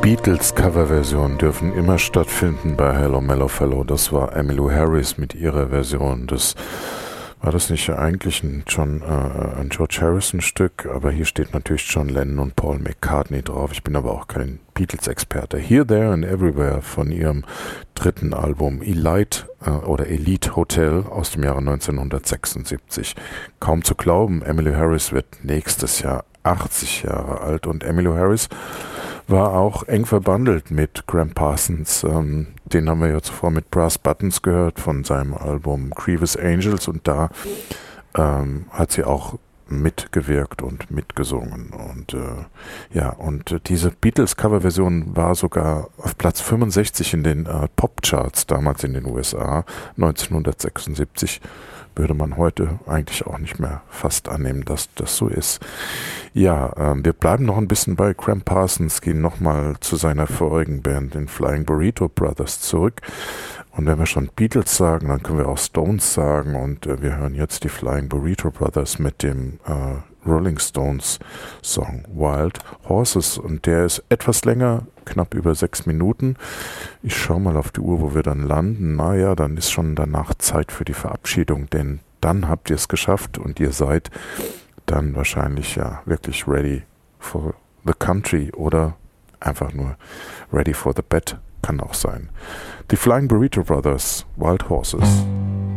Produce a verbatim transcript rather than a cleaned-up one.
Beatles-Coverversionen dürfen immer stattfinden bei Hello Mellow Fellow. Das war Emmylou Harris mit ihrer Version. Das war das nicht eigentlich ein, John, äh, ein George Harrison-Stück, aber hier steht natürlich John Lennon und Paul McCartney drauf. Ich bin aber auch kein Beatles-Experte. Here, There and Everywhere von ihrem dritten Album Elite äh, oder Elite Hotel aus dem Jahre neunzehnhundertsechsundsiebzig. Kaum zu glauben, Emmylou Harris wird nächstes Jahr achtzig Jahre alt und Emmylou Harris war auch eng verbandelt mit Graham Parsons. Ähm, den haben wir ja zuvor mit Brass Buttons gehört von seinem Album Grievous Angels und da ähm, hat sie auch mitgewirkt und mitgesungen. Und äh, ja, und äh, diese Beatles-Cover-Version war sogar auf Platz fünfundsechzig in den äh, Pop-Charts damals in den U S A neunzehnhundertsechsundsiebzig. Würde man heute eigentlich auch nicht mehr fast annehmen, dass das so ist. Ja, ähm, wir bleiben noch ein bisschen bei Graham Parsons, gehen nochmal zu seiner vorigen Band, den Flying Burrito Brothers, zurück. Und wenn wir schon Beatles sagen, dann können wir auch Stones sagen. Und äh, wir hören jetzt die Flying Burrito Brothers mit dem äh, Rolling Stones Song Wild Horses. Und der ist etwas länger, knapp über sechs Minuten. Ich schaue mal auf die Uhr, wo wir dann landen. Naja, dann ist schon danach Zeit für die Verabschiedung, denn dann habt ihr es geschafft und ihr seid dann wahrscheinlich ja wirklich ready for the country oder einfach nur ready for the bed, kann auch sein. Die Flying Burrito Brothers, Wild Horses.